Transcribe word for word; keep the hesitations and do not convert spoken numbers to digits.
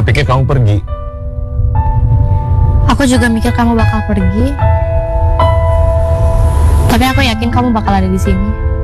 pikir kamu pergi. Aku juga mikir kamu bakal pergi. Tapi aku yakin kamu bakal ada di sini.